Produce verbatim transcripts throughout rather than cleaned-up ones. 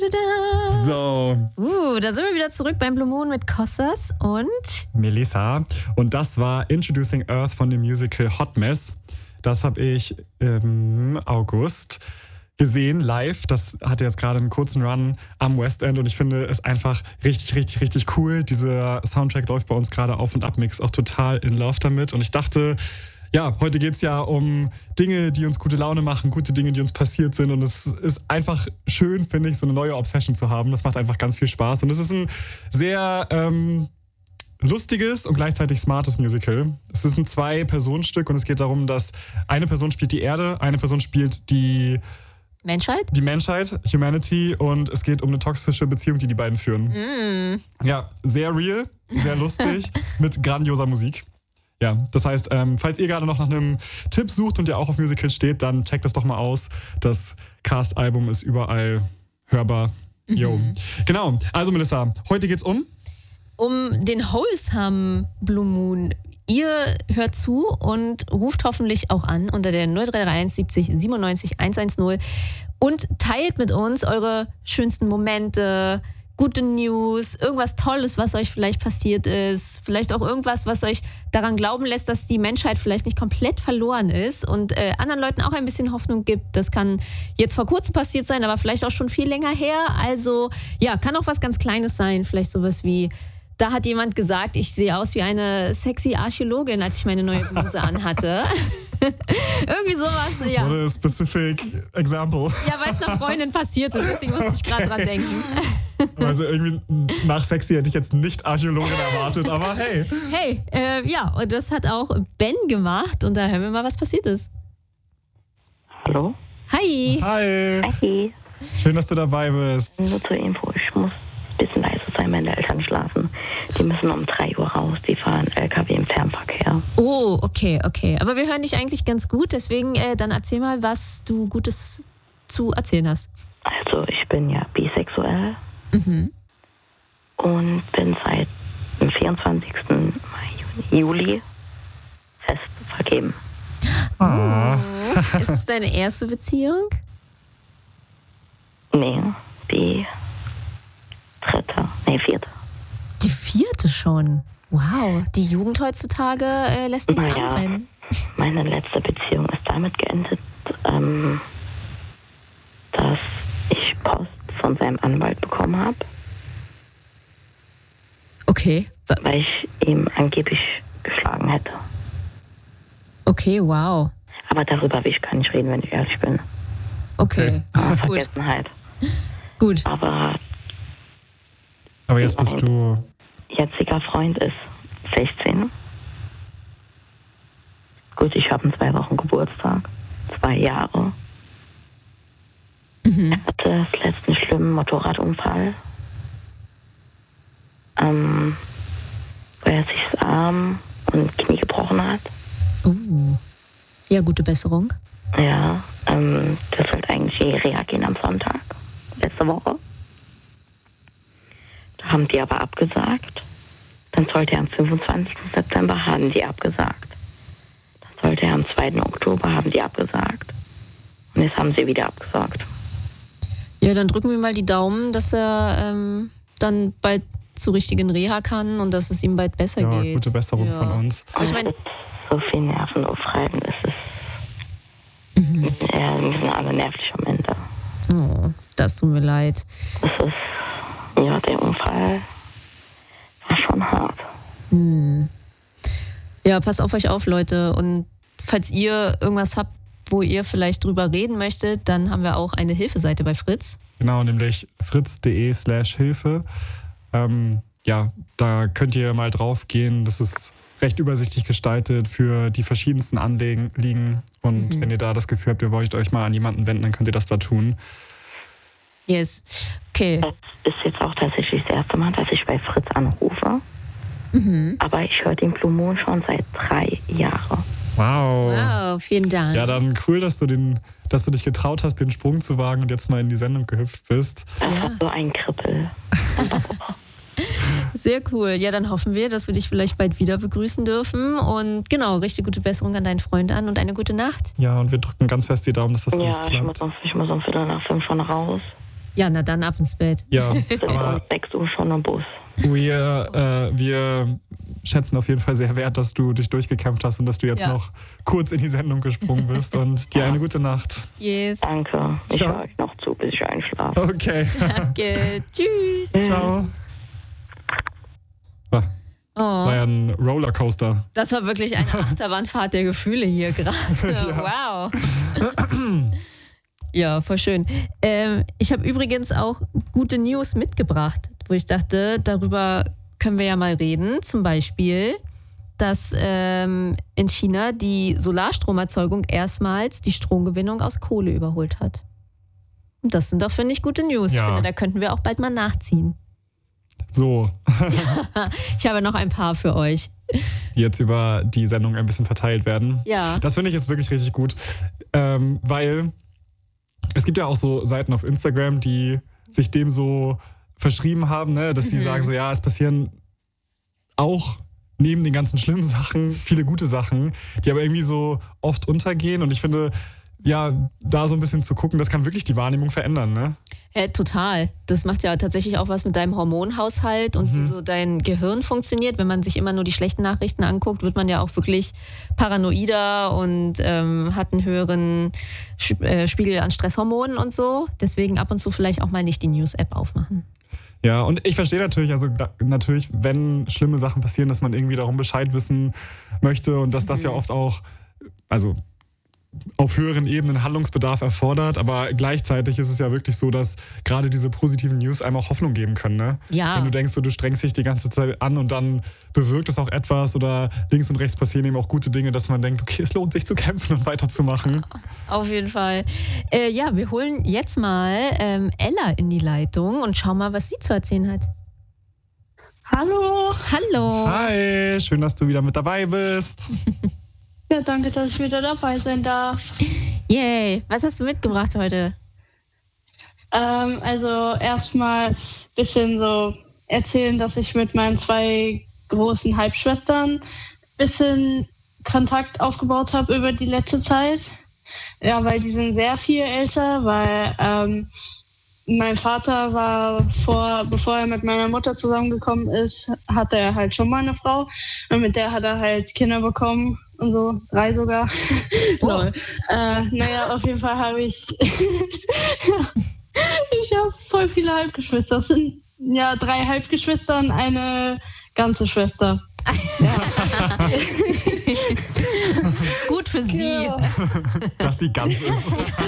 So. Uh, da sind wir wieder zurück beim Blue Moon mit Kostas und Melissa. Und das war Introducing Earth von dem Musical Hot Mess. Das habe ich im August gesehen, live. Das hatte jetzt gerade einen kurzen Run am West End und ich finde es einfach richtig, richtig, richtig cool. Dieser Soundtrack läuft bei uns gerade auf und ab, Mix auch total in Love damit. Und ich dachte, ja, heute geht es ja um Dinge, die uns gute Laune machen, gute Dinge, die uns passiert sind. Und es ist einfach schön, finde ich, so eine neue Obsession zu haben. Das macht einfach ganz viel Spaß. Und es ist ein sehr ähm, lustiges und gleichzeitig smartes Musical. Es ist ein Zwei-Personen-Stück und es geht darum, dass eine Person spielt die Erde, eine Person spielt die Menschheit? Die Menschheit, Humanity, und es geht um eine toxische Beziehung, die die beiden führen. Mm. Ja, sehr real, sehr lustig, mit grandioser Musik. Ja, das heißt, ähm, falls ihr gerade noch nach einem Tipp sucht und ihr auch auf Musicals steht, dann checkt das doch mal aus. Das Cast-Album ist überall hörbar. Jo. Mhm. Genau, also Melissa, heute geht's um? Um den Wholesome Blue Moon. Ihr hört zu und ruft hoffentlich auch an unter der null drei drei eins siebzig siebenundneunzig hundertzehn und teilt mit uns eure schönsten Momente, gute News, irgendwas Tolles, was euch vielleicht passiert ist, vielleicht auch irgendwas, was euch daran glauben lässt, dass die Menschheit vielleicht nicht komplett verloren ist und äh, anderen Leuten auch ein bisschen Hoffnung gibt. Das kann jetzt vor kurzem passiert sein, aber vielleicht auch schon viel länger her. Also ja, kann auch was ganz Kleines sein, vielleicht sowas wie: Da hat jemand gesagt, ich sehe aus wie eine sexy Archäologin, als ich meine neue Bluse anhatte. Irgendwie sowas, ja. What a specific example. Ja, weil es einer Freundin passiert ist, deswegen musste ich gerade dran denken. Also irgendwie nach sexy hätte ich jetzt nicht Archäologin erwartet, aber hey. Hey, äh, ja, und das hat auch Ben gemacht und da hören wir mal, was passiert ist. Hallo? Hi. Hi. Hi. Schön, dass du dabei bist. Nur zur Info, ich muss ein bisschen leise sein, meine Eltern schlafen. Die müssen um drei Uhr raus, die fahren L K W im Fernverkehr. Oh, okay, okay. Aber wir hören dich eigentlich ganz gut, deswegen äh, dann erzähl mal, was du Gutes zu erzählen hast. Also ich bin ja bisexuell Mhm. und bin seit dem vierundzwanzigsten Juli fest vergeben. Ah. Oh. Ist es deine erste Beziehung? Nee, die dritte, nee, vierte. Die vierte schon. Wow, die Jugend heutzutage äh, lässt nichts Naja, anbrennen. meine letzte Beziehung ist damit geendet, ähm, dass ich Post von seinem Anwalt bekommen habe, Okay, wa- weil ich ihm angeblich geschlagen hätte. okay, wow. Aber darüber will ich gar nicht reden, wenn ich ehrlich bin. Okay, Ah, gut, Vergessenheit. gut. Aber Aber jetzt bist du... jetziger Freund ist sechzehn. Gut, ich habe in zwei Wochen Geburtstag. Zwei Jahre. Mhm. Er hatte das letzten schlimmen Motorradunfall. Ähm, wo er sich das Arm und Knie gebrochen hat. Oh. Ja, gute Besserung. Ja, ähm, das sollte eigentlich in die Reha gehen am Sonntag. Letzte Woche. Da haben die aber abgesagt. Dann sollte er am fünfundzwanzigsten September, haben die abgesagt. Dann sollte er am zweiten Oktober, haben die abgesagt. Und jetzt haben sie wieder abgesagt. Ja, dann drücken wir mal die Daumen, dass er ähm, dann bald zur richtigen Reha kann und dass es ihm bald besser Ja, geht. gute Besserung Ja. von uns. Aber ich Und meine, es ist so viel nervenaufreibend. Es ist, mhm. ja, wir sind alle nervlich am Ende. Oh, das tut mir leid. Es ist, ja, der Unfall war schon hart. Hm. Ja, passt auf euch auf, Leute. Und falls ihr irgendwas habt, wo ihr vielleicht drüber reden möchtet, dann haben wir auch eine Hilfeseite bei Fritz. Genau, nämlich fritz.de slash Hilfe. Ähm, ja, da könnt ihr mal drauf gehen. Das ist recht übersichtlich gestaltet für die verschiedensten Anliegen. Und Mhm. wenn ihr da das Gefühl habt, ihr wollt euch mal an jemanden wenden, dann könnt ihr das da tun. Yes. Okay. Das ist jetzt auch tatsächlich das erste Mal, dass ich bei Fritz anrufe. Mhm. Aber ich höre den Blue Moon schon seit drei Jahren. Wow. Wow, vielen Dank. Ja, dann cool, dass du, den, dass du dich getraut hast, den Sprung zu wagen und jetzt mal in die Sendung gehüpft bist. Das Ja. war so ein Kribbel. Sehr cool. Ja, dann hoffen wir, dass wir dich vielleicht bald wieder begrüßen dürfen. Und genau, richtig gute Besserung an deinen Freund an und eine gute Nacht. Ja, und wir drücken ganz fest die Daumen, dass das Ja, alles ich muss, klappt. um, ich muss um Viertel nach fünf schon raus. Ja, na dann ab ins Bett. Ja, Sind aber um sechs Uhr schon im Bus. wir, äh, wir schätzen auf jeden Fall sehr wert, dass du dich durchgekämpft hast und dass du jetzt Ja. noch kurz in die Sendung gesprungen bist und dir eine gute Nacht. Yes. Danke. Ich Ciao. höre euch noch zu, bis ich einschlafe. Okay. Danke. Tschüss. Ciao. Ah, Das Oh. war ja ein Rollercoaster. Das war wirklich eine Achterbahnfahrt der Gefühle hier gerade. Wow. Ja, voll schön. Ähm, ich habe übrigens auch gute News mitgebracht, wo ich dachte, darüber können wir ja mal reden. Zum Beispiel, dass ähm, in China die Solarstromerzeugung erstmals die Stromgewinnung aus Kohle überholt hat. Und das sind doch, finde ich, gute News. Ja. Ich finde, da könnten wir auch bald mal nachziehen. So, Ich habe noch ein paar für euch. die jetzt über die Sendung ein bisschen verteilt werden. Ja. Das finde ich ist wirklich richtig gut, ähm, weil es gibt ja auch so Seiten auf Instagram, die sich dem so verschrieben haben, ne? Dass die Mhm. sagen so, ja, es passieren auch neben den ganzen schlimmen Sachen viele gute Sachen, die aber irgendwie so oft untergehen. Und ich finde, ja, da so ein bisschen zu gucken, das kann wirklich die Wahrnehmung verändern, ne? Ja, total. Das macht ja tatsächlich auch was mit deinem Hormonhaushalt und wie so dein Gehirn funktioniert. Wenn man sich immer nur die schlechten Nachrichten anguckt, wird man ja auch wirklich paranoider und ähm, hat einen höheren Sch- äh, Spiegel an Stresshormonen und so. Deswegen ab und zu vielleicht auch mal nicht die News-App aufmachen. Ja, und ich verstehe natürlich, also da, natürlich, wenn schlimme Sachen passieren, dass man irgendwie darum Bescheid wissen möchte und dass das ja oft auch, also auf höheren Ebenen Handlungsbedarf erfordert, aber gleichzeitig ist es ja wirklich so, dass gerade diese positiven News einem auch Hoffnung geben können, ne? Ja. Wenn du denkst, so, du strengst dich die ganze Zeit an und dann bewirkt es auch etwas oder links und rechts passieren eben auch gute Dinge, dass man denkt, okay, es lohnt sich zu kämpfen und weiterzumachen. Auf jeden Fall. Äh, ja, wir holen jetzt mal ähm, Ella in die Leitung und schauen mal, was sie zu erzählen hat. Hallo. Hallo. Hi, schön, dass du wieder mit dabei bist. Ja, danke, dass ich wieder dabei sein darf. Yay. Was hast du mitgebracht heute? Ähm, also erstmal ein bisschen so erzählen, dass ich mit meinen zwei großen Halbschwestern ein bisschen Kontakt aufgebaut habe über die letzte Zeit. Ja, weil die sind sehr viel älter, weil ähm, mein Vater war vor, bevor er mit meiner Mutter zusammengekommen ist, hatte er halt schon mal eine Frau und mit der hat er halt Kinder bekommen und so, drei sogar. Oh. Lol. Äh, naja, auf jeden Fall habe ich ich habe voll viele Halbgeschwister. Das sind ja drei Halbgeschwister und eine ganze Schwester. Gut für sie. Ja. Dass sie ganz ist.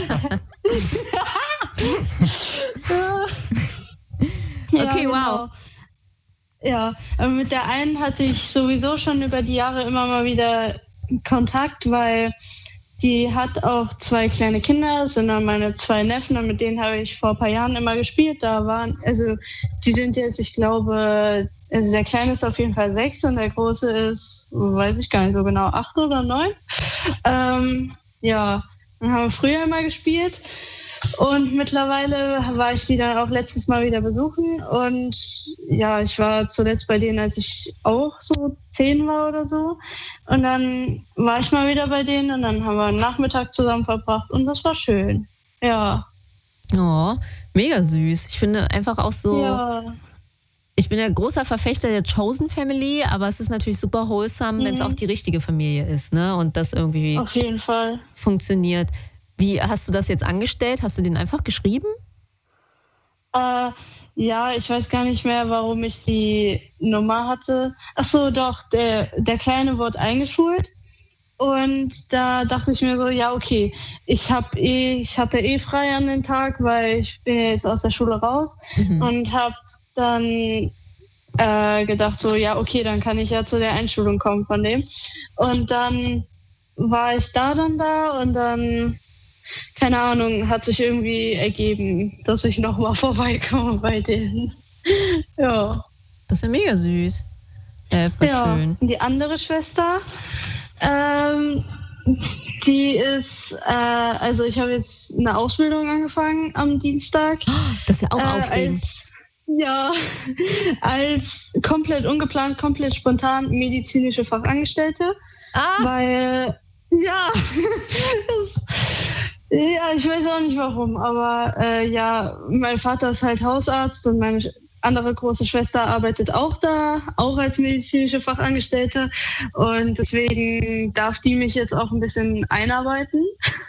Ja, Okay, genau. wow. Ja, aber mit der einen hatte ich sowieso schon über die Jahre immer mal wieder Kontakt, weil die hat auch zwei kleine Kinder, das sind dann meine zwei Neffen und mit denen habe ich vor ein paar Jahren immer gespielt. Da waren, also die sind jetzt, ich glaube, also der Kleine ist auf jeden Fall sechs und der Große ist, weiß ich gar nicht so genau, acht oder neun. Ähm, ja, dann haben wir früher immer gespielt. Und mittlerweile war ich die dann auch letztes Mal wieder besuchen. Und ja, ich war zuletzt bei denen, als ich auch so zehn war oder so. Und dann war ich mal wieder bei denen und dann haben wir einen Nachmittag zusammen verbracht und das war schön. Ja. Oh, mega süß. Ich finde einfach auch so, Ja. ich bin ja großer Verfechter der Chosen Family, aber es ist natürlich super wholesome, wenn es Mhm. auch die richtige Familie ist, ne? Und das irgendwie Auf jeden Fall. funktioniert. Wie hast du das jetzt angestellt? Hast du den einfach geschrieben? Äh, ja, ich weiß gar nicht mehr, warum ich die Nummer hatte. Ach so, doch, der, der Kleine wurde eingeschult. Und da dachte ich mir so, ja, okay, ich, hab eh, ich hatte eh frei an den Tag, weil ich bin ja jetzt aus der Schule raus. Mhm. Und habe dann äh, gedacht so, ja, okay, dann kann ich ja zu der Einschulung kommen von dem. Und dann war ich da dann da und dann, keine Ahnung, hat sich irgendwie ergeben, dass ich nochmal vorbeikomme bei denen. Ja. Das ist ja mega süß. Äh, voll Ja. schön. Und die andere Schwester, ähm, die ist, äh, also ich habe jetzt eine Ausbildung angefangen am Dienstag. Das ist ja auch Äh, aufregend. als, ja, als komplett ungeplant, komplett spontan medizinische Fachangestellte. Ah, Weil, ja, das, Ja, ich weiß auch nicht warum, aber äh, ja, mein Vater ist halt Hausarzt und meine andere große Schwester arbeitet auch da, auch als medizinische Fachangestellte und deswegen darf die mich jetzt auch ein bisschen einarbeiten.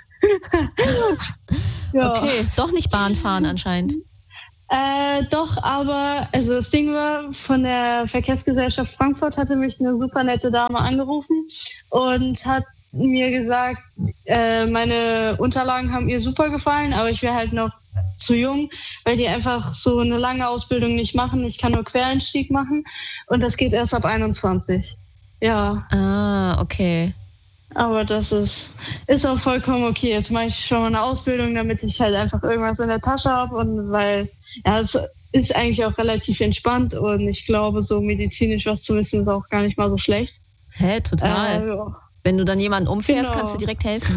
Ja. Okay, doch nicht Bahn fahren anscheinend. Äh, doch, aber also das Ding war, von der Verkehrsgesellschaft Frankfurt hatte mich eine super nette Dame angerufen und hat mir gesagt, äh, meine Unterlagen haben ihr super gefallen, aber ich wäre halt noch zu jung, weil die einfach so eine lange Ausbildung nicht machen. Ich kann nur Quereinstieg machen und das geht erst ab einundzwanzig. Ja. Ah, okay. Aber das ist, ist auch vollkommen okay. Jetzt mache ich schon mal eine Ausbildung, damit ich halt einfach irgendwas in der Tasche habe und weil, ja, es ist eigentlich auch relativ entspannt und ich glaube, so medizinisch was zu wissen ist auch gar nicht mal so schlecht. Hä, total. Äh, ja. Wenn du dann jemanden umfährst, genau. kannst du direkt helfen.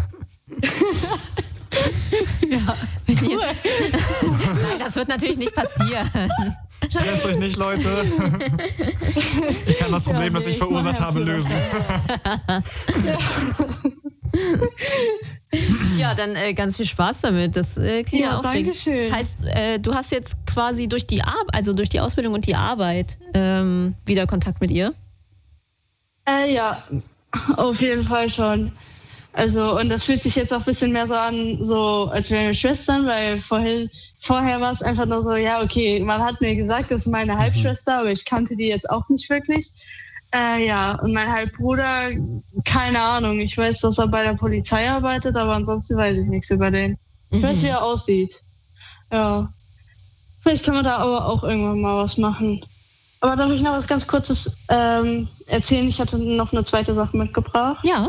Ja. Ihr... Nein, das wird natürlich nicht passieren. Stresst euch nicht, Leute. Ich kann das Problem, ja, nee, das ich verursacht habe, lösen. Ja, dann äh, ganz viel Spaß damit. Das äh, klingt ja, ja aufregend. Dankeschön. Heißt, äh, du hast jetzt quasi durch die Ar- also durch die Ausbildung und die Arbeit ähm, wieder Kontakt mit ihr? Äh, ja, auf jeden Fall schon. Also, und das fühlt sich jetzt auch ein bisschen mehr so an, so als wären wir Schwestern, weil vorhin, vorher war es einfach nur so, ja, okay, man hat mir gesagt, das ist meine Halbschwester, aber ich kannte die jetzt auch nicht wirklich. Äh, ja, und mein Halbbruder, keine Ahnung, ich weiß, dass er bei der Polizei arbeitet, aber ansonsten weiß ich nichts über den. Ich mhm. weiß, wie er aussieht. Ja. Vielleicht kann man da aber auch irgendwann mal was machen. Aber darf ich noch was ganz Kurzes ähm, erzählen? Ich hatte noch eine zweite Sache mitgebracht. Ja.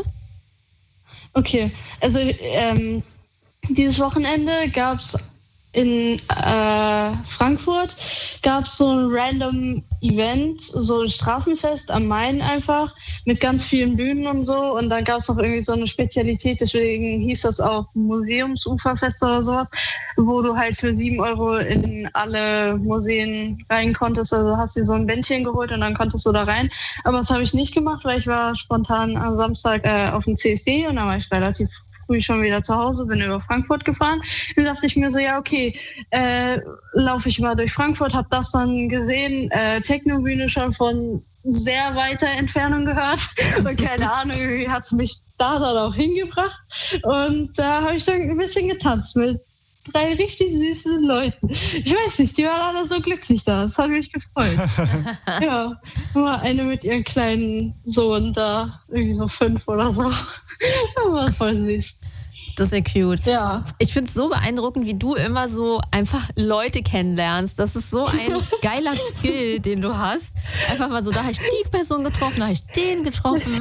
Okay, also ähm, dieses Wochenende gab es in äh, Frankfurt gab es so ein random Event, so ein Straßenfest am Main einfach, mit ganz vielen Bühnen und so. Und dann gab es noch irgendwie so eine Spezialität, deswegen hieß das auch Museumsuferfest oder sowas, wo du halt für sieben Euro in alle Museen rein konntest. Also hast dir so ein Bändchen geholt und dann konntest du da rein. Aber das habe ich nicht gemacht, weil ich war spontan am Samstag äh, auf dem C S D und dann war ich relativ früh schon wieder zu Hause, bin über Frankfurt gefahren. Dann dachte ich mir so, ja okay, äh, laufe ich mal durch Frankfurt, habe das dann gesehen, äh, Technobühne schon von sehr weiter Entfernung gehört und keine Ahnung, irgendwie hat es mich da dann auch hingebracht und da habe ich dann ein bisschen getanzt mit drei richtig süßen Leuten. Ich weiß nicht, die waren alle so glücklich da, das hat mich gefreut. Ja, nur eine mit ihrem kleinen Sohn da, irgendwie so fünf oder so. Das war voll süß. Das ist ja cute. Ja. Ich finde es so beeindruckend, wie du immer so einfach Leute kennenlernst. Das ist so ein geiler Skill, den du hast. Einfach mal so, da habe ich die Person getroffen, da habe ich den getroffen.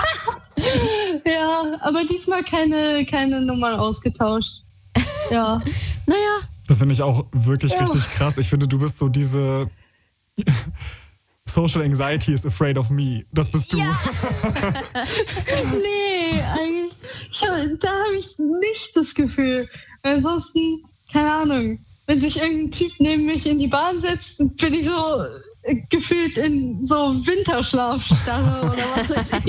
Ja, aber diesmal keine, keine Nummern ausgetauscht. Ja. Naja. Das finde ich auch wirklich ja. richtig krass. Ich finde, du bist so diese... Social Anxiety is afraid of me. Das bist du. Ja. Nee, eigentlich, da habe ich nicht das Gefühl. Ansonsten, keine Ahnung, wenn sich irgendein Typ neben mich in die Bahn setzt, bin ich so äh, gefühlt in so Winterschlafstarre oder was weiß ich.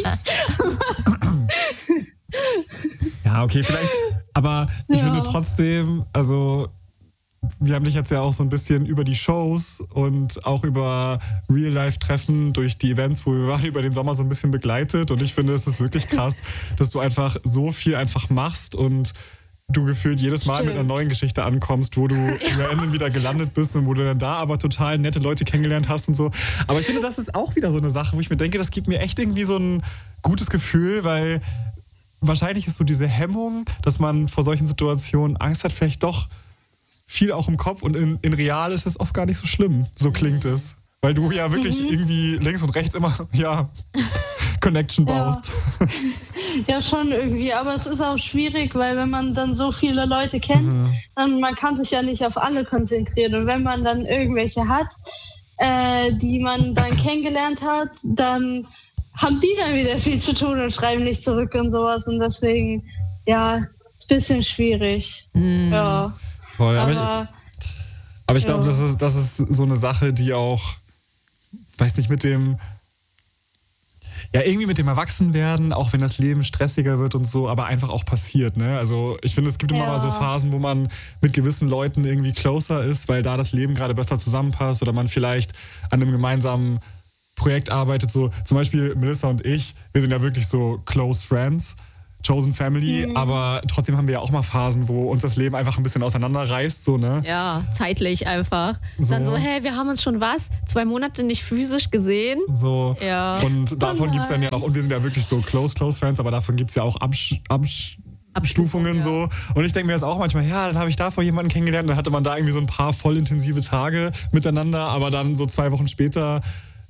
Ja, okay, vielleicht. Aber ich ja. finde trotzdem, also wir haben dich jetzt ja auch so ein bisschen über die Shows und auch über Real-Life-Treffen durch die Events, wo wir waren, über den Sommer so ein bisschen begleitet. Und ich finde, es ist wirklich krass, dass du einfach so viel einfach machst und du gefühlt jedes Mal mit einer neuen Geschichte ankommst, wo du ja. random wieder gelandet bist und wo du dann da aber total nette Leute kennengelernt hast und so. Aber ich finde, das ist auch wieder so eine Sache, wo ich mir denke, das gibt mir echt irgendwie so ein gutes Gefühl, weil wahrscheinlich ist so diese Hemmung, dass man vor solchen Situationen Angst hat, vielleicht doch viel auch im Kopf und in, in real ist es oft gar nicht so schlimm. So klingt es. Weil du ja wirklich mhm. irgendwie links und rechts immer, ja, Connection baust. Ja. Ja, schon irgendwie. Aber es ist auch schwierig, weil wenn man dann so viele Leute kennt, mhm. dann man kann sich ja nicht auf alle konzentrieren. Und wenn man dann irgendwelche hat, äh, die man dann kennengelernt hat, dann haben die dann wieder viel zu tun und schreiben nicht zurück und sowas. Und deswegen, ja, ist ein bisschen schwierig. Mhm. Ja. Voll, aber, aber ich, aber ich ja. glaube, das ist, das ist so eine Sache, die auch, weiß nicht, mit dem, ja, irgendwie mit dem Erwachsenwerden, auch wenn das Leben stressiger wird und so, aber einfach auch passiert, ne? Also ich finde, es gibt immer Ja. mal so Phasen, wo man mit gewissen Leuten irgendwie closer ist, weil da das Leben gerade besser zusammenpasst oder man vielleicht an einem gemeinsamen Projekt arbeitet. So zum Beispiel Melissa und ich, wir sind ja wirklich so close friends, chosen family, Mhm. aber trotzdem haben wir ja auch mal Phasen, wo uns das Leben einfach ein bisschen auseinanderreißt, so, ne? Ja, zeitlich einfach. So. Dann so, hey, wir haben uns schon was? Zwei Monate nicht physisch gesehen? So. Ja. Und davon Oh gibt es dann ja noch, und wir sind ja wirklich so close, close friends, aber davon gibt es ja auch Absch Absch Abstufungen ja. so. Und ich denke mir das auch manchmal, ja, dann habe ich davor jemanden kennengelernt, dann hatte man da irgendwie so ein paar voll intensive Tage miteinander, aber dann so zwei Wochen später,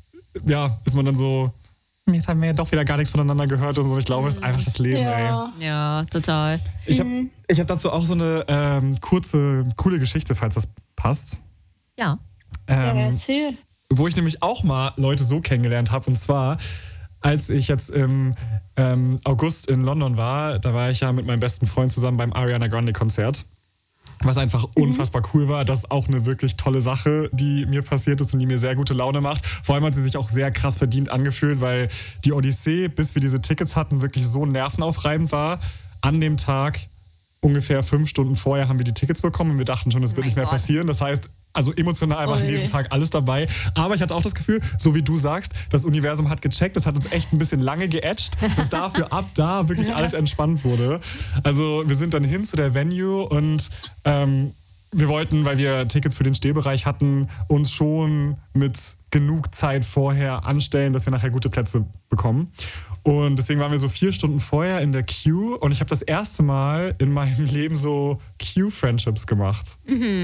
ja, ist man dann so, jetzt haben wir ja doch wieder gar nichts voneinander gehört und so. Ich glaube, es ist einfach das Leben, ey. Ja. Ja, total. Ich habe ich hab dazu auch so eine ähm, kurze, coole Geschichte, falls das passt. Ja. Ja, Ähm, erzähl. wo ich nämlich auch mal Leute so kennengelernt habe. Und zwar, als ich jetzt im ähm, August in London war, da war ich ja mit meinem besten Freund zusammen beim Ariana Grande Konzert. Was einfach unfassbar cool war. Das ist auch eine wirklich tolle Sache, die mir passiert ist und die mir sehr gute Laune macht. Vor allem hat sie sich auch sehr krass verdient angefühlt, weil die Odyssee, bis wir diese Tickets hatten, wirklich so nervenaufreibend war. An dem Tag, ungefähr fünf Stunden vorher, haben wir die Tickets bekommen und wir dachten schon, es wird mein nicht mehr Gott. passieren. Das heißt, also emotional war an Ui. diesem Tag alles dabei. Aber ich hatte auch das Gefühl, so wie du sagst, das Universum hat gecheckt, das hat uns echt ein bisschen lange geätscht, bis dafür ab da wirklich alles entspannt wurde. Also wir sind dann hin zu der Venue und ähm, wir wollten, weil wir Tickets für den Stehbereich hatten, uns schon mit genug Zeit vorher anstellen, dass wir nachher gute Plätze bekommen. Und deswegen waren wir so vier Stunden vorher in der Queue und ich habe das erste Mal in meinem Leben so Queue-Friendships gemacht.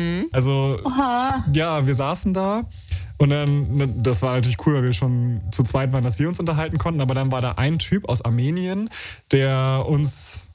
Also Oha. ja, wir saßen da und dann, ne, das war natürlich cool, weil wir schon zu zweit waren, dass wir uns unterhalten konnten, aber dann war da ein Typ aus Armenien, der uns,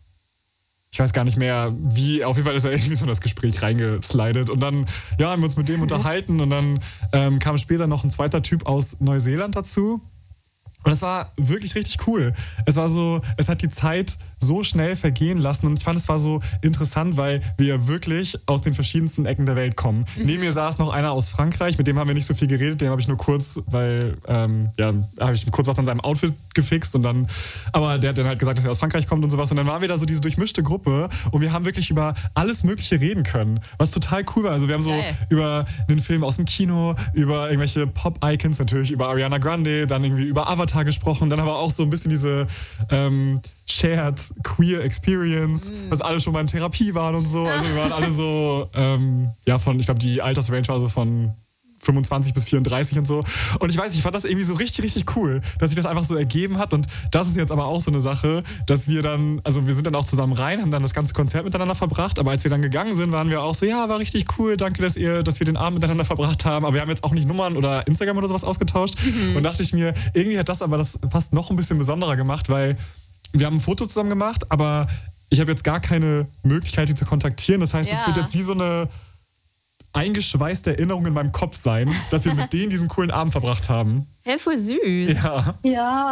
ich weiß gar nicht mehr wie, auf jeden Fall ist er irgendwie so in das Gespräch reingeslidet und dann, ja, haben wir uns mit dem unterhalten und dann ähm, kam später noch ein zweiter Typ aus Neuseeland dazu. Und es war wirklich richtig cool. Es war so, es hat die Zeit so schnell vergehen lassen und ich fand, es war so interessant, weil wir wirklich aus den verschiedensten Ecken der Welt kommen. Mhm. Neben mir saß noch einer aus Frankreich, mit dem haben wir nicht so viel geredet, dem habe ich nur kurz, weil, ähm, ja, habe ich kurz was an seinem Outfit gefixt und dann, aber der hat dann halt gesagt, dass er aus Frankreich kommt und sowas und dann waren wir da so diese durchmischte Gruppe und wir haben wirklich über alles Mögliche reden können, was total cool war. Also wir haben so Geil. über einen Film aus dem Kino, über irgendwelche Pop-Icons, natürlich über Ariana Grande, dann irgendwie über Avatar gesprochen, dann aber auch so ein bisschen diese ähm, Shared Queer Experience, Mhm. dass alle schon mal in Therapie waren und so. Also wir waren alle so, ähm, ja, von, ich glaube, die Altersrange war so von fünfundzwanzig bis vierunddreißig und so. Und ich weiß, ich fand das irgendwie so richtig, richtig cool, dass sich das einfach so ergeben hat. Und das ist jetzt aber auch so eine Sache, dass wir dann, also wir sind dann auch zusammen rein, haben dann das ganze Konzert miteinander verbracht. Aber als wir dann gegangen sind, waren wir auch so, ja, war richtig cool, danke, dass ihr, dass wir den Abend miteinander verbracht haben. Aber wir haben jetzt auch nicht Nummern oder Instagram oder sowas ausgetauscht. Mhm. Und dachte ich mir, irgendwie hat das aber das fast noch ein bisschen besonderer gemacht, weil wir haben ein Foto zusammen gemacht, aber ich habe jetzt gar keine Möglichkeit, die zu kontaktieren. Das heißt, es Ja. wird jetzt wie so eine eingeschweißte Erinnerung in meinem Kopf sein, dass wir mit denen diesen coolen Abend verbracht haben. Hey, voll süß. Ja. Ja.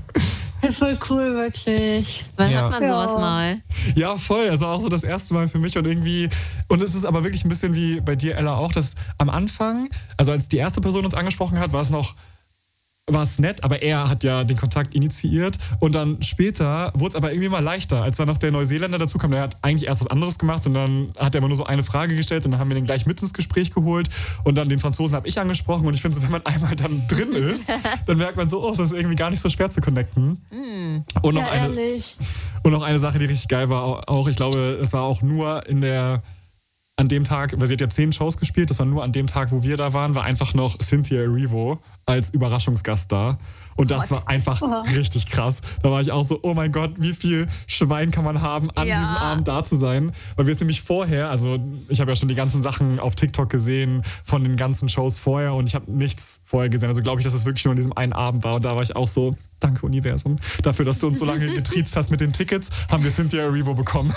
Ja, voll cool, wirklich. Wann Ja. hat man Ja. sowas mal? Ja, voll. Also auch so das erste Mal für mich und irgendwie. Und es ist aber wirklich ein bisschen wie bei dir, Ella, auch, dass am Anfang, also als die erste Person uns angesprochen hat, war es noch. War es nett, aber er hat ja den Kontakt initiiert und dann später wurde es aber irgendwie mal leichter, als dann noch der Neuseeländer dazu kam. Der hat eigentlich erst was anderes gemacht und dann hat er immer nur so eine Frage gestellt und dann haben wir den gleich mit ins Gespräch geholt und dann den Franzosen habe ich angesprochen und ich finde so, wenn man einmal dann drin ist, dann merkt man so, oh, es ist irgendwie gar nicht so schwer zu connecten. Und noch Ja, eine, ehrlich. und noch eine Sache, die richtig geil war, auch, ich glaube, es war auch nur in der, an dem Tag, weil sie hat ja zehn Shows gespielt, das war nur an dem Tag, wo wir da waren, war einfach noch Cynthia Erivo als Überraschungsgast da. Und das What? war einfach Oh. richtig krass. Da war ich auch so, oh mein Gott, wie viel Schwein kann man haben, an Ja. diesem Abend da zu sein. Weil wir es nämlich vorher, also ich habe ja schon die ganzen Sachen auf TikTok gesehen von den ganzen Shows vorher und ich habe nichts vorher gesehen. Also glaube ich, dass es wirklich nur an diesem einen Abend war. Und da war ich auch so, danke Universum, dafür, dass du uns so lange getriezt hast mit den Tickets, haben wir Cynthia Erivo bekommen.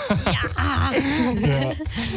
ja.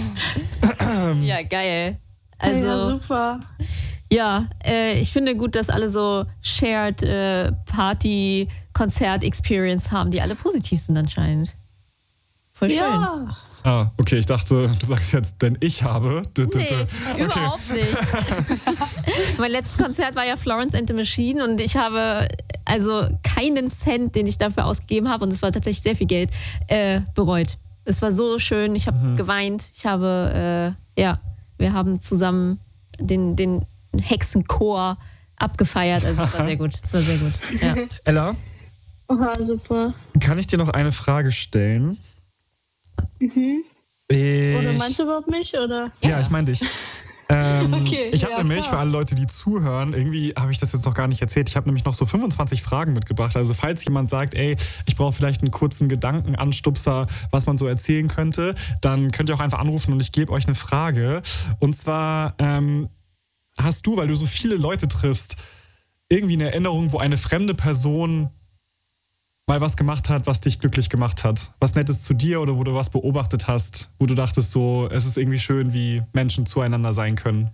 Ja, geil. ja, Also, super. ja, äh, ich finde gut, dass alle so Shared äh, Party, Konzert-Experience haben, die alle positiv sind anscheinend. Voll schön. Ja. Ah, okay, ich dachte, du sagst jetzt, denn ich habe. D- d- Nee, d- okay. überhaupt nicht. Mein letztes Konzert war ja Florence and the Machine und ich habe also keinen Cent, den ich dafür ausgegeben habe, und es war tatsächlich sehr viel Geld, äh, bereut. Es war so schön, ich habe mhm. geweint, ich habe, äh, ja, wir haben zusammen den, den Hexenchor abgefeiert, also es war sehr gut, es war sehr gut, ja. Ella? Oha, super. Kann ich dir noch eine Frage stellen? Mhm. Ich, oder meinst du überhaupt mich, oder? Ja, ja ich meine dich. Ähm, okay, ich habe ja, nämlich klar. für alle Leute, die zuhören, irgendwie habe ich das jetzt noch gar nicht erzählt, ich habe nämlich noch so fünfundzwanzig Fragen mitgebracht. Also falls jemand sagt, ey, ich brauche vielleicht einen kurzen Gedankenanstupser, was man so erzählen könnte, dann könnt ihr auch einfach anrufen und ich gebe euch eine Frage. Und zwar, ähm, hast du, weil du so viele Leute triffst, irgendwie eine Erinnerung, wo eine fremde Person mal was gemacht hat, was dich glücklich gemacht hat? Was Nettes zu dir oder wo du was beobachtet hast, wo du dachtest so, es ist irgendwie schön, wie Menschen zueinander sein können?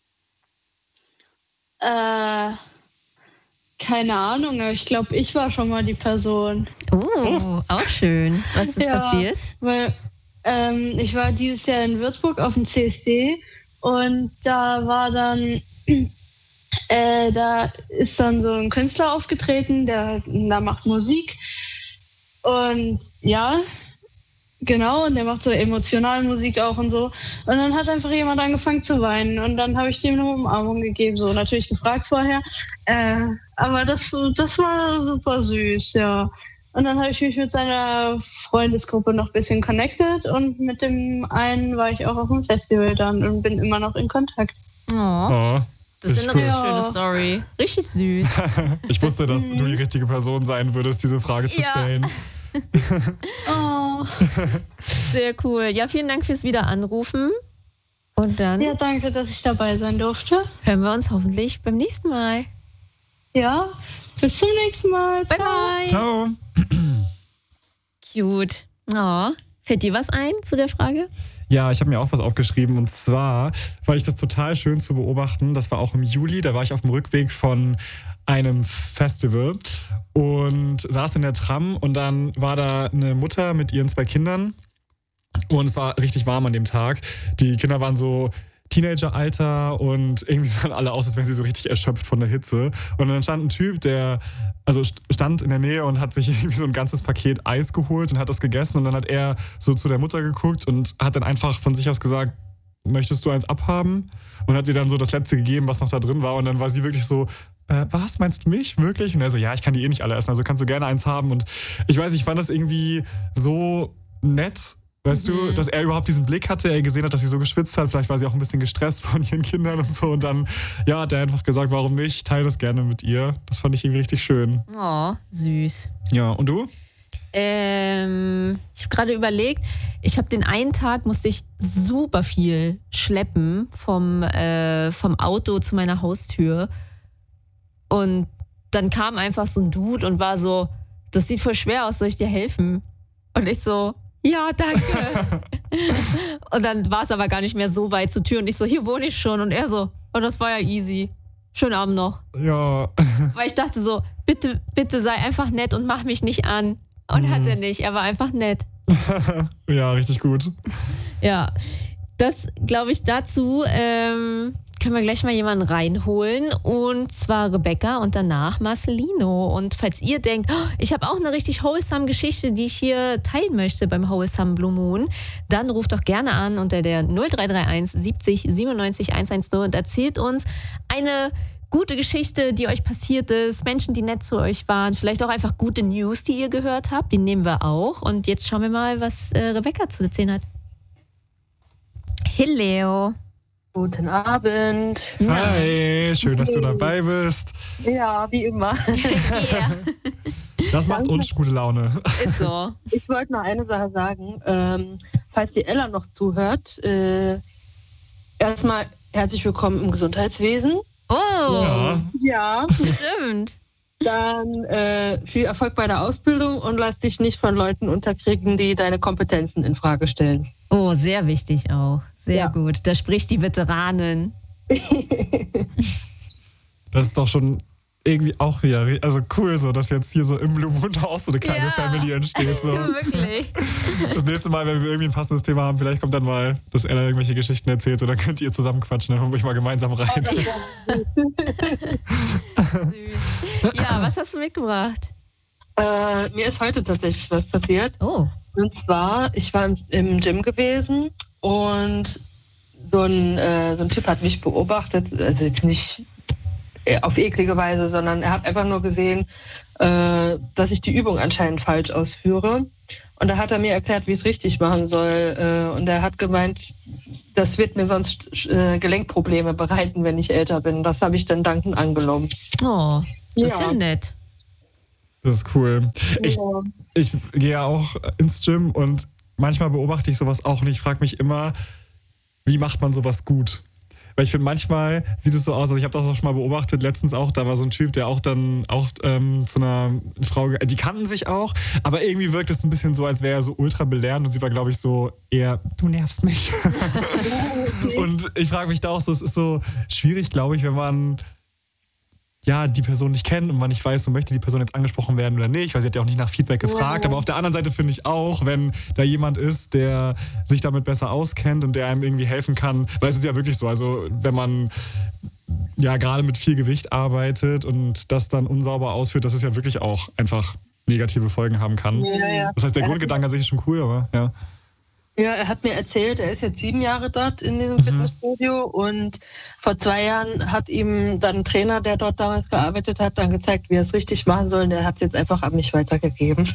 Äh, keine Ahnung, aber ich glaube, ich war schon mal die Person. Oh, oh. Auch schön. Was ist ja, passiert? Weil ähm, ich war dieses Jahr in Würzburg auf dem C S D und da war dann... Äh, da ist dann so ein Künstler aufgetreten, der, der macht Musik und ja, genau, und der macht so emotionale Musik auch und so. Und dann hat einfach jemand angefangen zu weinen und dann habe ich dem eine Umarmung gegeben, so natürlich gefragt vorher, äh, aber das, das war super süß, ja. Und dann habe ich mich mit seiner Freundesgruppe noch ein bisschen connected und mit dem einen war ich auch auf dem Festival dann und bin immer noch in Kontakt. Oh. Oh. Das ist eine cool. richtig schöne Story. Richtig süß. Ich wusste, dass du die richtige Person sein würdest, diese Frage zu ja. stellen. Oh. Sehr cool. Ja, vielen Dank fürs Wiederanrufen. Und dann Ja, danke, dass ich dabei sein durfte. hören wir uns hoffentlich beim nächsten Mal. Ja, bis zum nächsten Mal. Bye, bye. Ciao. Cute. Oh. Fällt dir was ein zu der Frage? Ja, ich habe mir auch was aufgeschrieben und zwar fand ich das total schön zu beobachten. Das war auch im Juli, da war ich auf dem Rückweg von einem Festival und saß in der Tram und dann war da eine Mutter mit ihren zwei Kindern und es war richtig warm an dem Tag. Die Kinder waren so Teenageralter und irgendwie sahen alle aus, als wären sie so richtig erschöpft von der Hitze. Und dann stand ein Typ, der also stand in der Nähe und hat sich irgendwie so ein ganzes Paket Eis geholt und hat das gegessen. Und dann hat er so zu der Mutter geguckt und hat dann einfach von sich aus gesagt, möchtest du eins abhaben? Und hat ihr dann so das letzte gegeben, was noch da drin war. Und dann war sie wirklich so, äh, was, meinst du mich? Wirklich? Und er so, ja, ich kann die eh nicht alle essen, also kannst du gerne eins haben. Und ich weiß, ich fand das irgendwie so nett, weißt mhm. du, dass er überhaupt diesen Blick hatte, er gesehen hat, dass sie so geschwitzt hat, vielleicht war sie auch ein bisschen gestresst von ihren Kindern und so und dann, ja, hat er einfach gesagt, warum nicht, ich teile das gerne mit ihr. Das fand ich irgendwie richtig schön. Oh, süß. Ja, und du? Ähm, ich habe gerade überlegt, ich habe den einen Tag, musste ich super viel schleppen vom, äh, vom Auto zu meiner Haustür und dann kam einfach so ein Dude und war so, das sieht voll schwer aus, soll ich dir helfen? Und ich so, ja, danke. Und dann war es aber gar nicht mehr so weit zur Tür und ich so, hier wohne ich schon. Und er so, oh, das war ja easy. Schönen Abend noch. Ja. Weil ich dachte so, bitte, bitte sei einfach nett und mach mich nicht an. Und mhm. hat er nicht, er war einfach nett. Ja, richtig gut. Ja, das glaube ich dazu. Ähm, können wir gleich mal jemanden reinholen und zwar Rebecca und danach Marcelino. Und falls ihr denkt, oh, ich habe auch eine richtig wholesome Geschichte, die ich hier teilen möchte beim Wholesome Blue Moon, dann ruft doch gerne an unter der null drei drei eins siebzig siebenundneunzig hundertzehn und erzählt uns eine gute Geschichte, die euch passiert ist, Menschen, die nett zu euch waren, vielleicht auch einfach gute News, die ihr gehört habt, die nehmen wir auch. Und jetzt schauen wir mal, was äh, Rebecca zu erzählen hat. Hello. Guten Abend. Hi, schön, dass du dabei bist. Ja, wie immer. Yeah. Das macht uns gute Laune. Ist so. Ich wollte noch eine Sache sagen. Ähm, falls die Ella noch zuhört, äh, erstmal herzlich willkommen im Gesundheitswesen. Oh, Ja. Ja. Stimmt. Dann äh, viel Erfolg bei der Ausbildung und lass dich nicht von Leuten unterkriegen, die deine Kompetenzen in Frage stellen. Oh, sehr wichtig auch. Sehr Ja. gut. Da spricht die Veteranin. Das ist doch schon irgendwie auch wieder, also cool so, dass jetzt hier so im Blue Moon auch so eine kleine Ja. Family entsteht. So. Wirklich. Das nächste Mal, wenn wir irgendwie ein passendes Thema haben, vielleicht kommt dann mal, dass Ella irgendwelche Geschichten erzählt und dann könnt ihr zusammen quatschen, dann holen wir euch mal gemeinsam rein. Süß. Ja, was hast du mitgebracht? Äh, mir ist heute tatsächlich was passiert. Oh. Und zwar, ich war im, im Gym gewesen und so ein, äh, so ein Typ hat mich beobachtet, also jetzt nicht auf eklige Weise, sondern er hat einfach nur gesehen, äh, dass ich die Übung anscheinend falsch ausführe. Und da hat er mir erklärt, wie ich es richtig machen soll. Äh, und er hat gemeint, das wird mir sonst äh, Gelenkprobleme bereiten, wenn ich älter bin. Das habe ich dann dankend angenommen. Oh, das ist Ja. ja nett. Das ist cool. Ich, Ja. ich gehe ja auch ins Gym und manchmal beobachte ich sowas auch und ich frage mich immer, wie macht man sowas gut? Weil ich finde, manchmal sieht es so aus, also ich habe das auch schon mal beobachtet, letztens auch, da war so ein Typ, der auch dann auch ähm, zu einer Frau, ge- die kannten sich auch, aber irgendwie wirkt es ein bisschen so, als wäre er so ultra belehrend und sie war, glaube ich, so eher, du nervst mich. Und ich frage mich da auch so, es ist so schwierig, glaube ich, wenn man ja, die Person nicht kennt und man nicht weiß, so möchte die Person jetzt angesprochen werden oder nicht, weil sie hat ja auch nicht nach Feedback gefragt. Ja. Aber auf der anderen Seite finde ich auch, wenn da jemand ist, der sich damit besser auskennt und der einem irgendwie helfen kann, weil es ist ja wirklich so, also wenn man ja gerade mit viel Gewicht arbeitet und das dann unsauber ausführt, dass es ja wirklich auch einfach negative Folgen haben kann. Ja, ja. Das heißt, der Grundgedanke an sich ist schon cool, aber ja. Ja, er hat mir erzählt, er ist jetzt sieben Jahre dort in diesem Fitnessstudio und vor zwei Jahren hat ihm dann ein Trainer, der dort damals gearbeitet hat, dann gezeigt, wie er es richtig machen soll und er hat es jetzt einfach an mich weitergegeben.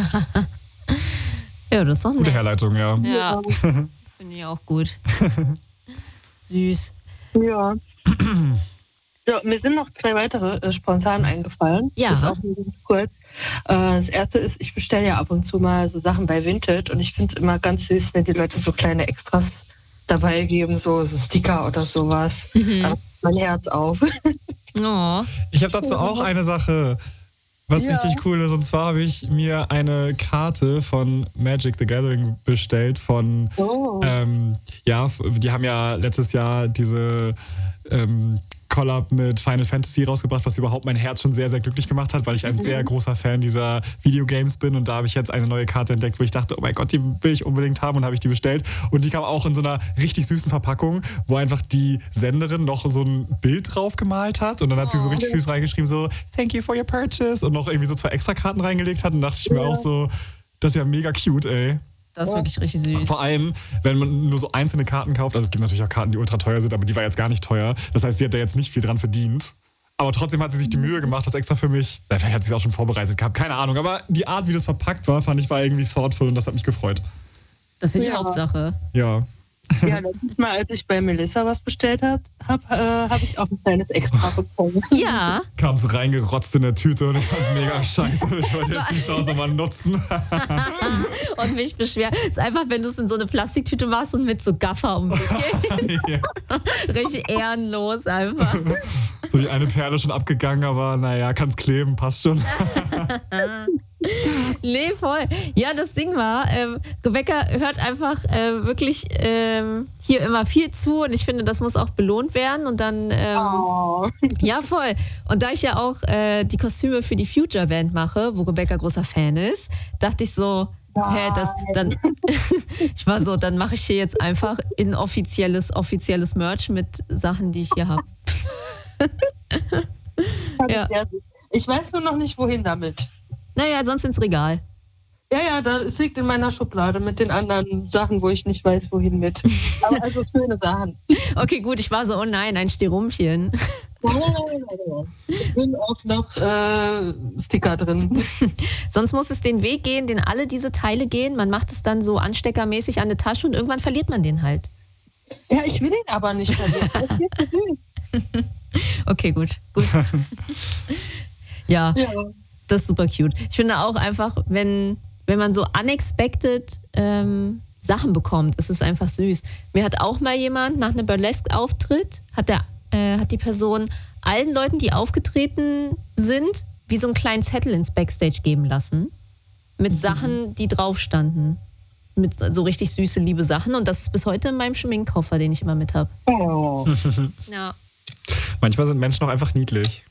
Ja, das ist doch Gute nett. Herleitung, ja. Ja, finde ich auch gut. Süß. Ja. So, mir sind noch zwei weitere äh, spontan eingefallen. Ja. Das ist auch nur ganz kurz. Äh, das erste ist, ich bestelle ja ab und zu mal so Sachen bei Vinted und ich finde es immer ganz süß, wenn die Leute so kleine Extras dabei geben, so, so Sticker oder sowas. Mhm. Da macht mein Herz auf. Oh. Ich habe dazu auch eine Sache, was Ja. richtig cool ist. Und zwar habe ich mir eine Karte von Magic the Gathering bestellt von, Oh. ähm, ja, f- die haben ja letztes Jahr diese ähm, Collab mit Final Fantasy rausgebracht, was überhaupt mein Herz schon sehr, sehr glücklich gemacht hat, weil ich ein sehr großer Fan dieser Videogames bin und da habe ich jetzt eine neue Karte entdeckt, wo ich dachte, oh mein Gott, die will ich unbedingt haben und habe ich die bestellt und die kam auch in so einer richtig süßen Verpackung, wo einfach die Senderin noch so ein Bild drauf gemalt hat und dann hat sie so richtig süß reingeschrieben, so thank you for your purchase und noch irgendwie so zwei Extrakarten reingelegt hat und dachte ich mir auch so, das ist ja mega cute, ey. Das ist wirklich richtig süß. Vor allem, wenn man nur so einzelne Karten kauft, also es gibt natürlich auch Karten, die ultra teuer sind, aber die war jetzt gar nicht teuer. Das heißt, sie hat da jetzt nicht viel dran verdient. Aber trotzdem hat sie sich die Mühe gemacht, das extra für mich, na, vielleicht hat sie es auch schon vorbereitet gehabt, keine Ahnung. Aber die Art, wie das verpackt war, fand ich, war irgendwie thoughtful und das hat mich gefreut. Das ist die Ja. Hauptsache. Ja. Ja, letztes Mal, als ich bei Melissa was bestellt habe, habe äh, hab ich auch ein kleines Extra bekommen. Ja. Kam es reingerotzt in der Tüte und ich fand es mega scheiße. Ich wollte jetzt die Chance mal nutzen. Und mich beschweren. Es ist einfach, wenn du es in so eine Plastiktüte machst und mit so Gaffer um dich gehst. Ja. Richtig ehrenlos einfach. So die eine Perle schon abgegangen, aber naja, kann's kleben, passt schon. Nee, voll. Ja, das Ding war, ähm, Rebecca hört einfach äh, wirklich ähm, hier immer viel zu und ich finde, das muss auch belohnt werden und dann, ähm, Oh. ja, voll. Und da ich ja auch äh, die Kostüme für die Future Band mache, wo Rebecca großer Fan ist, dachte ich so, hä, das, dann, ich war so, dann mache ich hier jetzt einfach inoffizielles, offizielles Merch mit Sachen, die ich hier habe. Ja. Ich weiß nur noch nicht, wohin damit. Naja, sonst ins Regal. Ja, ja, da, es liegt in meiner Schublade mit den anderen Sachen, wo ich nicht weiß, wohin mit. Aber also schöne Sachen. Okay, gut, ich war so, oh nein, ein Stirumpchen. Es sind auch noch äh, Sticker drin. Sonst muss es den Weg gehen, den alle diese Teile gehen. Man macht es dann so ansteckermäßig an eine Tasche und irgendwann verliert man den halt. Ja, ich will ihn aber nicht verlieren. Das ist viel zu süß. Okay, gut. gut. Ja, Ja. das ist super cute. Ich finde auch einfach, wenn, wenn man so unexpected ähm, Sachen bekommt, ist es einfach süß. Mir hat auch mal jemand nach einem Burlesque-Auftritt, hat, der, äh, hat die Person allen Leuten, die aufgetreten sind, wie so einen kleinen Zettel ins Backstage geben lassen. Mit Sachen, die drauf standen. Mit so richtig süße, liebe Sachen. Und das ist bis heute in meinem Schminkkoffer, den ich immer mit habe. Oh. Ja. Manchmal sind Menschen auch einfach niedlich.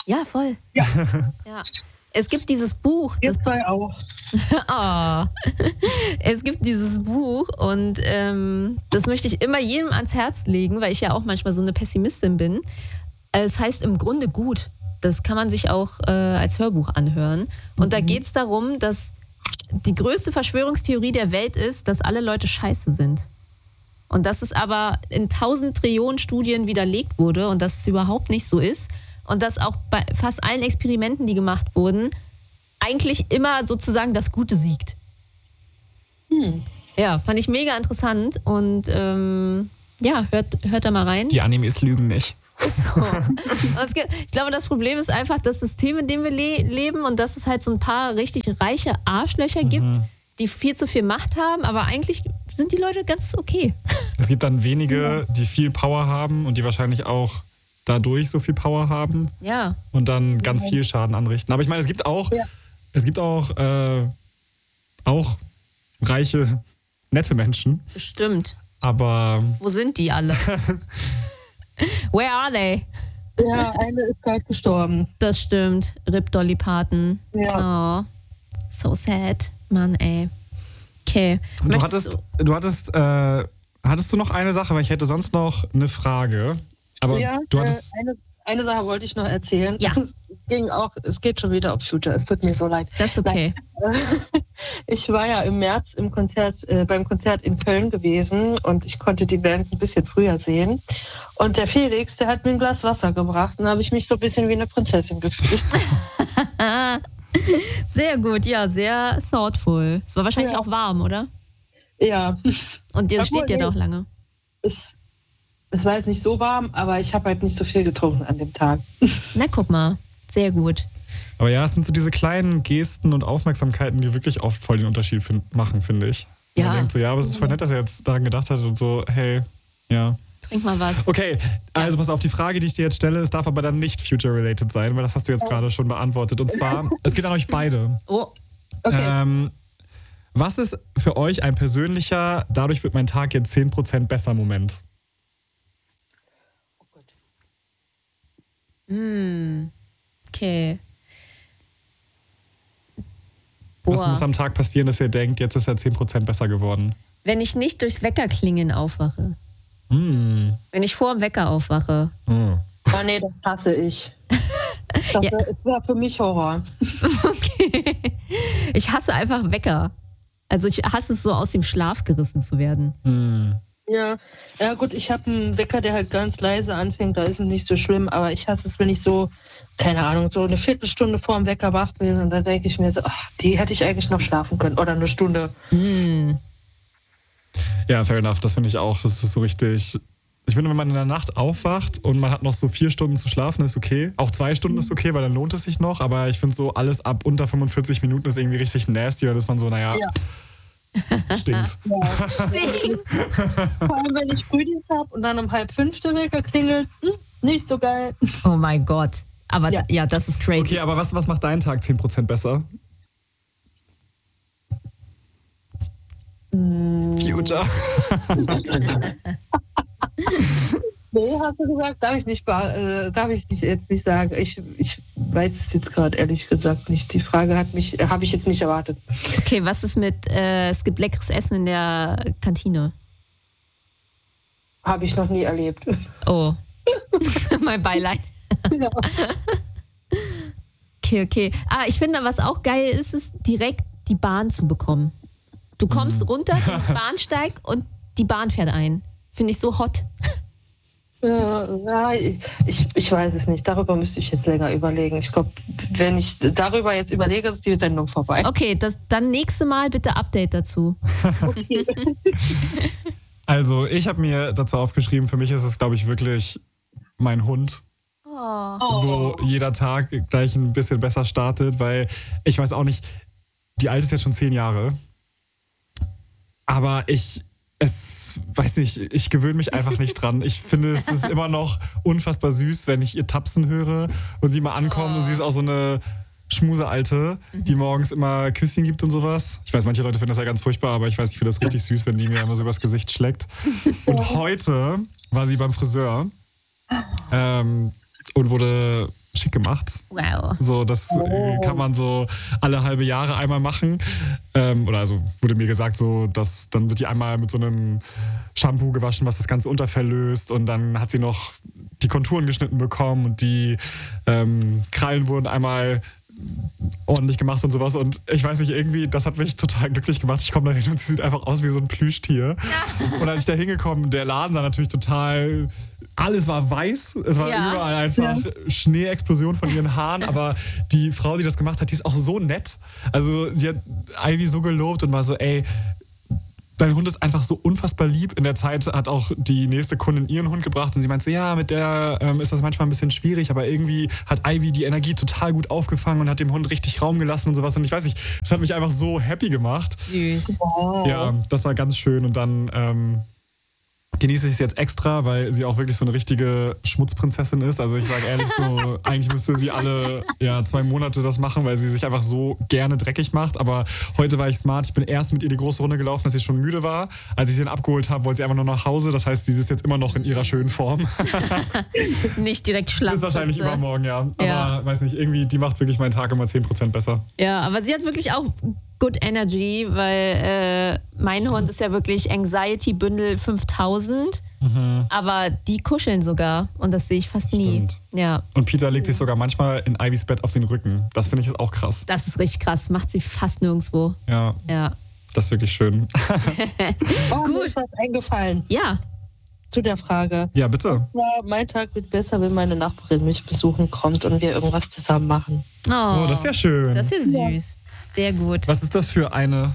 Ja, voll. Ja. ja. Es gibt dieses Buch. Ihr zwei auch. oh. Es gibt dieses Buch und ähm, das möchte ich immer jedem ans Herz legen, weil ich ja auch manchmal so eine Pessimistin bin. Es heißt im Grunde gut. Das kann man sich auch äh, als Hörbuch anhören. Und mhm. da geht es darum, dass die größte Verschwörungstheorie der Welt ist, dass alle Leute scheiße sind. Und dass es aber in tausend Trillionen Studien widerlegt wurde und dass es überhaupt nicht so ist. Und dass auch bei fast allen Experimenten, die gemacht wurden, eigentlich immer sozusagen das Gute siegt. Hm. Ja, fand ich mega interessant. Und ähm, ja, hört, hört da mal rein. Die Animes lügen nicht. So. Es gibt, ich glaube, das Problem ist einfach das System, in dem wir le- leben und dass es halt so ein paar richtig reiche Arschlöcher gibt, mhm. die viel zu viel Macht haben, aber eigentlich sind die Leute ganz okay. Es gibt dann wenige, die viel Power haben und die wahrscheinlich auch dadurch so viel Power haben ja. und dann ganz viel Schaden anrichten. Aber ich meine, es gibt auch, ja. es gibt auch, äh, auch reiche, nette Menschen. Bestimmt. Aber wo sind die alle? Where are they? Ja, eine ist gerade gestorben. Das stimmt. Rip Dolly Parton. Ja. Oh, so sad. Mann, ey. Okay. Du hattest, du, du hattest, äh, hattest du noch eine Sache, weil ich hätte sonst noch eine Frage. Aber ja, du hattest... Äh, eine, eine Sache wollte ich noch erzählen. Ja. Es ging auch, es geht schon wieder auf Future. Es tut mir so leid. Das ist okay. Ich war ja im März im Konzert, äh, beim Konzert in Köln gewesen und ich konnte die Band ein bisschen früher sehen. Und der Felix, der hat mir ein Glas Wasser gebracht und da habe ich mich so ein bisschen wie eine Prinzessin gefühlt. Sehr gut, ja, sehr thoughtful. Es war wahrscheinlich ja. auch warm, oder? Ja. Und ihr steht ja doch lange. Es, es war jetzt nicht so warm, aber ich habe halt nicht so viel getrunken an dem Tag. Na, guck mal. Sehr gut. Aber ja, es sind so diese kleinen Gesten und Aufmerksamkeiten, die wirklich oft voll den Unterschied find, machen, finde ich. Ja. Man denkt so, ja, aber es ist voll nett, dass er jetzt daran gedacht hat und so, hey, ja. Trink mal was. Okay, also pass auf, die Frage, die ich dir jetzt stelle, es darf aber dann nicht future-related sein, weil das hast du jetzt gerade schon beantwortet. Und zwar, es geht an euch beide. Oh. Okay. Ähm, was ist für euch ein persönlicher, dadurch wird mein Tag jetzt zehn Prozent besser Moment? Oh Gott. Mm. Okay. Boah. Was muss am Tag passieren, dass ihr denkt, jetzt ist er zehn Prozent besser geworden? Wenn ich nicht durchs Weckerklingeln aufwache. Mm. Wenn ich vor dem Wecker aufwache. Oh. Oh nee, das hasse ich. Das Ja. wäre für mich Horror. Okay. Ich hasse einfach Wecker. Also ich hasse es so, aus dem Schlaf gerissen zu werden. Mm. Ja, ja gut, ich habe einen Wecker, der halt ganz leise anfängt, da ist es nicht so schlimm, aber ich hasse es, wenn ich so, keine Ahnung, so eine Viertelstunde vor dem Wecker wach bin und da denke ich mir so, ach, die hätte ich eigentlich noch schlafen können oder eine Stunde. Mm. Ja, fair enough, das finde ich auch. Das ist so richtig. Ich finde, wenn man in der Nacht aufwacht und man hat noch so vier Stunden zu schlafen, ist okay. Auch zwei Stunden ist okay, weil dann lohnt es sich noch. Aber ich finde so, alles ab unter fünfundvierzig Minuten ist irgendwie richtig nasty. Dann ist man so, naja, Ja. stinkt. Ja. Stinkt. Vor allem, wenn ich Frühdienst habe und dann um halb fünf der Wecker klingelt, hm, nicht so geil. Oh mein Gott. Aber ja, Ja. ja das ist crazy. Okay, aber was, was macht deinen Tag zehn Prozent besser? Future. Nee, hast du gesagt, darf ich nicht, äh, darf ich nicht, jetzt nicht sagen. Ich, ich weiß es jetzt gerade ehrlich gesagt nicht. Die Frage hat mich, habe ich jetzt nicht erwartet. Okay, was ist mit, äh, es gibt leckeres Essen in der Kantine? Habe ich noch nie erlebt. Oh. Mein Beileid. Ja. Okay, okay. Ah, ich finde, was auch geil ist, ist direkt die Bahn zu bekommen. Du kommst runter, den Bahnsteig und die Bahn fährt ein. Finde ich so hot. Ja, ja, ich, ich weiß es nicht. Darüber müsste ich jetzt länger überlegen. Ich glaube, wenn ich darüber jetzt überlege, ist die Sendung vorbei. Okay, das, dann nächste Mal bitte Update dazu. Okay. Also, ich habe mir dazu aufgeschrieben, für mich ist es, glaube ich, wirklich mein Hund. Oh. Wo jeder Tag gleich ein bisschen besser startet, weil ich weiß auch nicht, die Alte ist jetzt schon zehn Jahre, aber ich, es, weiß nicht, ich gewöhne mich einfach nicht dran. Ich finde, es ist immer noch unfassbar süß, wenn ich ihr tapsen höre und sie mal ankommt oh. und sie ist auch so eine Schmusealte, mhm. die morgens immer Küsschen gibt und sowas. Ich weiß, manche Leute finden das ja ganz furchtbar, aber ich weiß, ich finde das richtig süß, wenn die mir immer so übers Gesicht schlägt. Und heute war sie beim Friseur ähm, und wurde schick gemacht. Wow. So, das oh. kann man so alle halbe Jahre einmal machen. Ähm, oder also wurde mir gesagt, so, dass dann wird die einmal mit so einem Shampoo gewaschen, was das ganze Unterfell löst. Und dann hat sie noch die Konturen geschnitten bekommen und die ähm, Krallen wurden einmal ordentlich gemacht und sowas. Und ich weiß nicht, irgendwie, das hat mich total glücklich gemacht. Ich komme da hin und sie sieht einfach aus wie so ein Plüschtier. Ja. Und als ich da hingekommen, der Laden sah natürlich total, alles war weiß. Es war ja. überall einfach ja. Schneeexplosion von ihren Haaren. Aber die Frau, die das gemacht hat, die ist auch so nett. Also sie hat Ivy so gelobt und war so, ey, dein Hund ist einfach so unfassbar lieb. In der Zeit hat auch die nächste Kundin ihren Hund gebracht und sie meinte so, ja, mit der ähm, ist das manchmal ein bisschen schwierig, aber irgendwie hat Ivy die Energie total gut aufgefangen und hat dem Hund richtig Raum gelassen und sowas. Und ich weiß nicht, das hat mich einfach so happy gemacht. Süß. Wow. Ja, das war ganz schön. Und dann ähm, genieße ich es jetzt extra, weil sie auch wirklich so eine richtige Schmutzprinzessin ist. Also ich sage ehrlich so, eigentlich müsste sie alle ja, zwei Monate das machen, weil sie sich einfach so gerne dreckig macht. Aber heute war ich smart. Ich bin erst mit ihr die große Runde gelaufen, dass sie schon müde war. Als ich sie dann abgeholt habe, wollte sie einfach nur nach Hause. Das heißt, sie ist jetzt immer noch in ihrer schönen Form. Nicht direkt schlapp. Ist wahrscheinlich übermorgen, ja. Aber ja. weiß nicht, irgendwie, die macht wirklich meinen Tag immer zehn Prozent besser. Ja, aber sie hat wirklich auch Good Energy, weil äh, mein Hund ist ja wirklich Anxiety-Bündel fünftausend, mhm. aber die kuscheln sogar und das sehe ich fast Stimmt. nie. Ja. Und Peter legt sich sogar manchmal in Ivys Bett auf den Rücken. Das finde ich jetzt auch krass. Das ist richtig krass, macht sie fast nirgendwo. Ja, ja. Das ist wirklich schön. Oh, mir ist was eingefallen. Ja. Zu der Frage. Ja, bitte. Ja, mein Tag wird besser, wenn meine Nachbarin mich besuchen kommt und wir irgendwas zusammen machen. Oh, oh das ist ja schön. Das ist ja süß. Sehr gut. Was ist das für eine?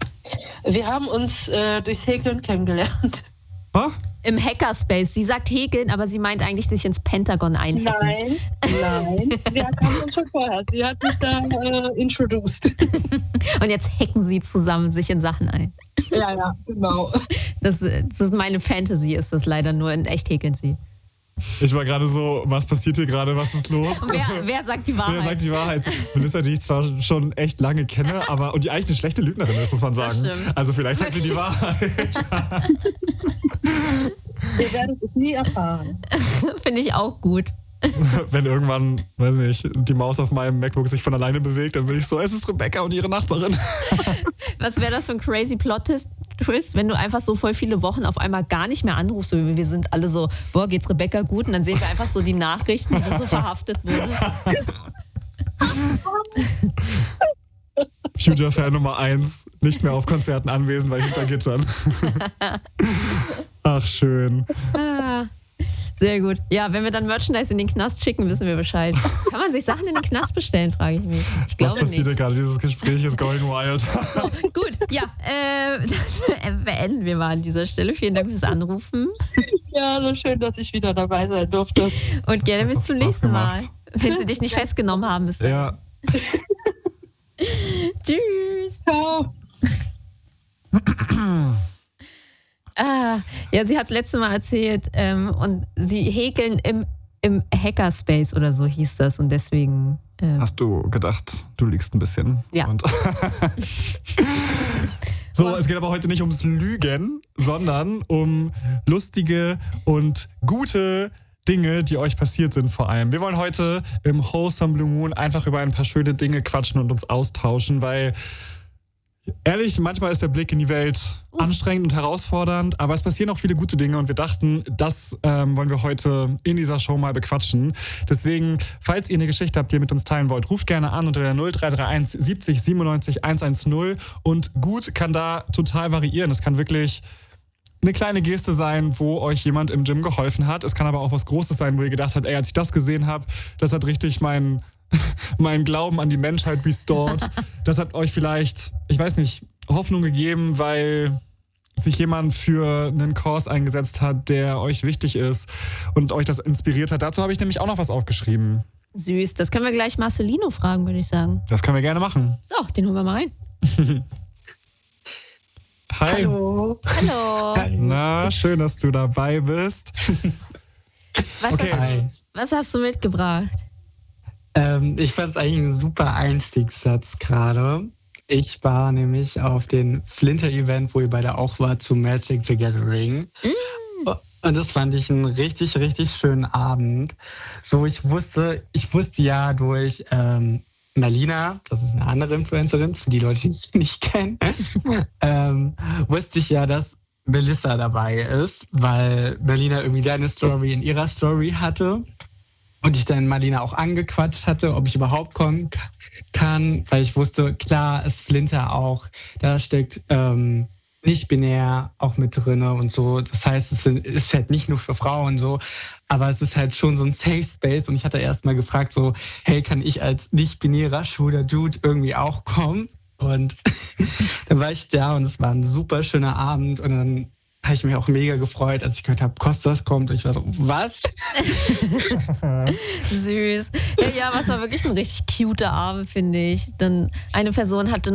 Wir haben uns äh, durchs Häkeln kennengelernt. Ha? Im Hackerspace. Sie sagt häkeln, aber sie meint eigentlich sich ins Pentagon einhacken. Nein, nein. Wir kannten uns schon vorher. Sie hat mich da äh, introduced. Und jetzt hacken sie zusammen sich in Sachen ein. Ja, ja, genau. Das, das ist meine Fantasy, ist das leider nur. In echt häkeln sie. Ich war gerade so, was passiert hier gerade, was ist los? Wer, wer sagt die Wahrheit? Wer sagt die Wahrheit? Melissa, die ich zwar schon echt lange kenne, aber und die eigentlich eine schlechte Lügnerin ist, muss man sagen. Das stimmt. Also vielleicht sagt sie die Wahrheit. Wir werden es nie erfahren. Finde ich auch gut. Wenn irgendwann, weiß nicht, die Maus auf meinem MacBook sich von alleine bewegt, dann bin ich so, es ist Rebecca und ihre Nachbarin. Was wäre das für ein crazy Plot-Twist, wenn du einfach so voll viele Wochen auf einmal gar nicht mehr anrufst? So, wir sind alle so, boah, geht's Rebecca gut? Und dann sehen wir einfach so die Nachrichten, wie du so verhaftet wurdest. Future-Fan Nummer eins, nicht mehr auf Konzerten anwesend, weil hinter Gittern. Ach, schön. Ah. Sehr gut. Ja, wenn wir dann Merchandise in den Knast schicken, wissen wir Bescheid. Kann man sich Sachen in den Knast bestellen, frage ich mich. Ich glaube Was passiert nicht. gerade? Dieses Gespräch ist going wild. So, gut. Ja, äh, das beenden wir mal an dieser Stelle. Vielen Dank fürs Anrufen. Ja, so schön, dass ich wieder dabei sein durfte. Und gerne bis zum Spaß nächsten Mal. gemacht. Wenn sie dich nicht festgenommen haben bis dann. Ja. Tschüss. Ciao. Ah, ja, sie hat es letzte Mal erzählt ähm, und sie häkeln im, im Hackerspace oder so hieß das und deswegen... Ähm, Hast du gedacht, du lügst ein bisschen? Ja. Und so, es geht aber heute nicht ums Lügen, sondern um lustige und gute Dinge, die euch passiert sind vor allem. Wir wollen heute im Wholesome Blue Moon einfach über ein paar schöne Dinge quatschen und uns austauschen, weil... Ehrlich, manchmal ist der Blick in die Welt Uff. anstrengend und herausfordernd, aber es passieren auch viele gute Dinge und wir dachten, das ähm, wollen wir heute in dieser Show mal bequatschen. Deswegen, falls ihr eine Geschichte habt, die ihr mit uns teilen wollt, ruft gerne an unter der null drei drei eins siebzig siebenundneunzig hundertzehn und gut kann da total variieren. Es kann wirklich eine kleine Geste sein, wo euch jemand im Gym geholfen hat. Es kann aber auch was Großes sein, wo ihr gedacht habt, ey, als ich das gesehen habe, das hat richtig meinen mein Glauben an die Menschheit restored. Das hat euch vielleicht, ich weiß nicht, Hoffnung gegeben, weil sich jemand für einen Kurs eingesetzt hat, der euch wichtig ist und euch das inspiriert hat. Dazu habe ich nämlich auch noch was aufgeschrieben. Süß, das können wir gleich Marcelino fragen, würde ich sagen. Das können wir gerne machen. So, den holen wir mal rein. Hi. Hallo. Hallo. Na, schön, dass du dabei bist. Was, Okay. hast, Hi. was hast du mitgebracht? Ähm, ich fand es eigentlich ein super Einstiegssatz gerade. Ich war nämlich auf dem Flinter-Event, wo ihr beide auch wart, zu Magic the Gathering. Mm. Und das fand ich einen richtig, richtig schönen Abend. So, ich wusste, ich wusste ja durch ähm, Marlina, das ist eine andere Influencerin, für die Leute, die es nicht kennen, ähm, wusste ich ja, dass Melissa dabei ist, weil Marlina irgendwie deine Story in ihrer Story hatte und ich dann Marlina auch angequatscht hatte, ob ich überhaupt kommen k- kann, weil ich wusste, klar, ist Flinter auch, da steckt ähm, nicht binär auch mit drin und so. Das heißt, es ist halt nicht nur für Frauen so, aber es ist halt schon so ein Safe Space und ich hatte erst mal gefragt so, hey, kann ich als nicht-binärer schwuler Dude irgendwie auch kommen? Und dann war ich da und es war ein super schöner Abend und dann habe ich mich auch mega gefreut, als ich gehört habe, Kostas kommt und ich war so, was? Süß. Ja, ja, aber es war wirklich ein richtig cuter Abend, finde ich. Dann eine Person hatte